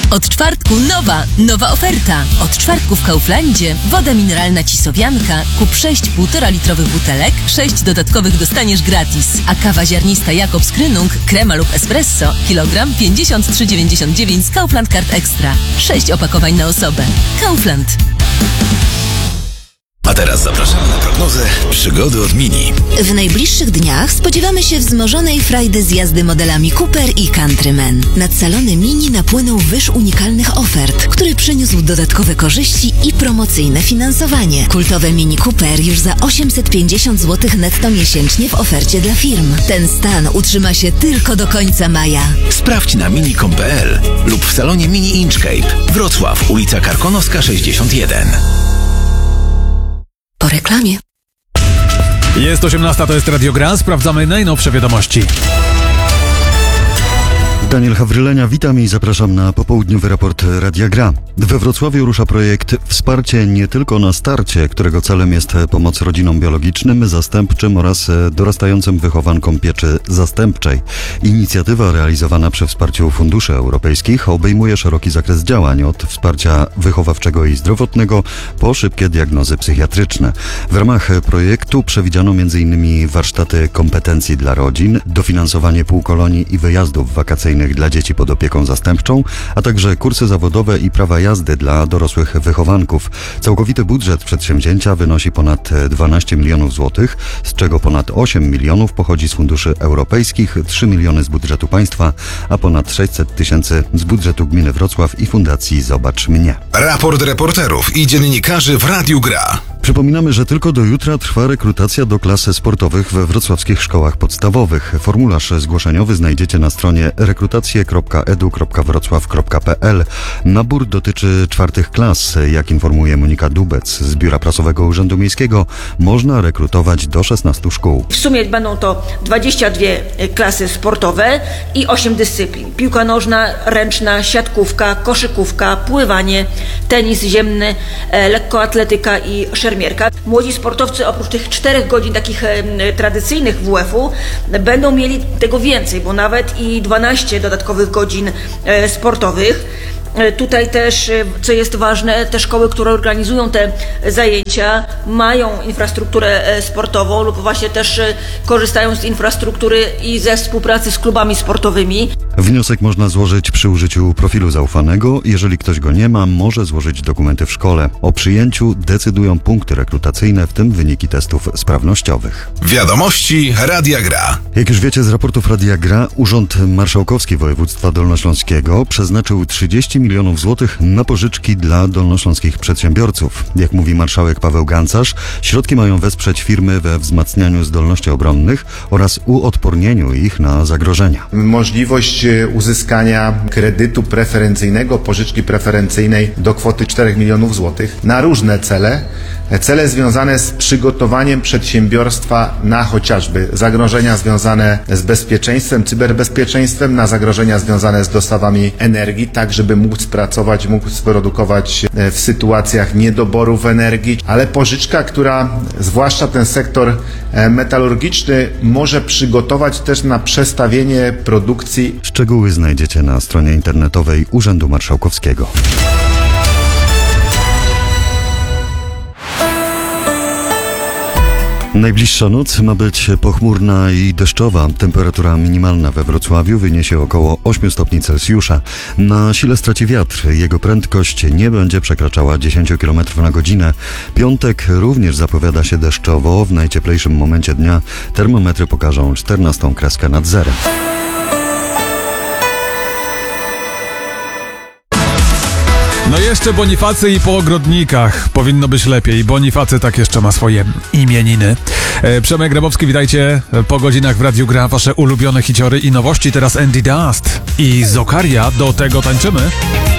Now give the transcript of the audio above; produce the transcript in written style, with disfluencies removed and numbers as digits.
Od czwartku nowa oferta. Od czwartku w Kauflandzie woda mineralna Cisowianka. Kup 6 1,5 litrowych butelek, 6 dodatkowych dostaniesz gratis. A kawa ziarnista Jakobs Krynung, krema lub espresso, kilogram 53,99 z Kaufland Card Extra. 6 opakowań na osobę. Kaufland. A teraz zapraszamy na prognozę przygody od Mini. W najbliższych dniach spodziewamy się wzmożonej frajdy z jazdy modelami Cooper i Countryman. Nad salony Mini napłynął wyż unikalnych ofert, który przyniósł dodatkowe korzyści i promocyjne finansowanie. Kultowe Mini Cooper już za 850 zł netto miesięcznie w ofercie dla firm. Ten stan utrzyma się tylko do końca maja. Sprawdź na mini.com.pl lub w salonie Mini Inchcape. Wrocław, ulica Karkonoska 61. Po reklamie. Jest 18, to jest Radio Gra. Sprawdzamy najnowsze wiadomości. Daniel Hawrylenia, witam i zapraszam na popołudniowy raport Radia Gra. We Wrocławiu rusza projekt Wsparcie nie tylko na starcie, którego celem jest pomoc rodzinom biologicznym, zastępczym oraz dorastającym wychowankom pieczy zastępczej. Inicjatywa realizowana przy wsparciu funduszy europejskich obejmuje szeroki zakres działań, od wsparcia wychowawczego i zdrowotnego po szybkie diagnozy psychiatryczne. W ramach projektu przewidziano m.in. warsztaty kompetencji dla rodzin, dofinansowanie półkolonii i wyjazdów wakacyjnych dla dzieci pod opieką zastępczą, a także kursy zawodowe i prawa jazdy dla dorosłych wychowanków. Całkowity budżet przedsięwzięcia wynosi ponad 12 milionów złotych, z czego ponad 8 milionów pochodzi z funduszy europejskich, 3 miliony z budżetu państwa, a ponad 600 tysięcy z budżetu gminy Wrocław i Fundacji Zobacz Mnie. Raport reporterów i dziennikarzy w Radiu Gra. Przypominamy, że tylko do jutra trwa rekrutacja do klas sportowych we wrocławskich szkołach podstawowych. Formularz zgłoszeniowy znajdziecie na stronie rekrutacje.edu.wrocław.pl. Nabór dotyczy 4 klas. Jak informuje Monika Dubec z Biura Prasowego Urzędu Miejskiego, można rekrutować do 16 szkół. W sumie będą to 22 klasy sportowe i 8 dyscyplin. Piłka nożna, ręczna, siatkówka, koszykówka, pływanie, tenis ziemny, lekkoatletyka i szermierka. Młodzi sportowcy oprócz tych 4 godzin takich tradycyjnych WF-u będą mieli tego więcej, bo nawet i 12 dodatkowych godzin sportowych. Tutaj też, co jest ważne, te szkoły, które organizują te zajęcia, mają infrastrukturę sportową lub właśnie też korzystają z infrastruktury i ze współpracy z klubami sportowymi. Wniosek można złożyć przy użyciu profilu zaufanego. Jeżeli ktoś go nie ma, może złożyć dokumenty w szkole. O przyjęciu decydują punkty rekrutacyjne, w tym wyniki testów sprawnościowych. Wiadomości Radia Gra. Jak już wiecie z raportów Radia Gra, Urząd Marszałkowski Województwa Dolnośląskiego przeznaczył 30 milionów złotych na pożyczki dla dolnośląskich przedsiębiorców. Jak mówi marszałek Paweł Gancarz, środki mają wesprzeć firmy we wzmacnianiu zdolności obronnych oraz uodpornieniu ich na zagrożenia. Możliwość uzyskania kredytu preferencyjnego, pożyczki preferencyjnej do kwoty 4 milionów złotych na różne cele. Cele związane z przygotowaniem przedsiębiorstwa na chociażby zagrożenia związane z bezpieczeństwem, cyberbezpieczeństwem, na zagrożenia związane z dostawami energii, tak żeby móc pracować, móc produkować w sytuacjach niedoborów energii, ale pożyczka, która zwłaszcza ten sektor metalurgiczny może przygotować też na przestawienie produkcji. Szczegóły znajdziecie na stronie internetowej Urzędu Marszałkowskiego. Najbliższa noc ma być pochmurna i deszczowa. Temperatura minimalna we Wrocławiu wyniesie około 8 stopni Celsjusza. Na sile straci wiatr. Jego prędkość nie będzie przekraczała 10 km na godzinę. Piątek również zapowiada się deszczowo. W najcieplejszym momencie dnia termometry pokażą 14 kreskę nad zerem. No jeszcze Bonifacy i po ogrodnikach. Powinno być lepiej. Bonifacy tak jeszcze ma swoje imieniny. Przemek Grabowski, witajcie po godzinach w Radiu Gra. Wasze ulubione hiciory i nowości. Teraz Andy Dust i Zokaria. Do tego tańczymy.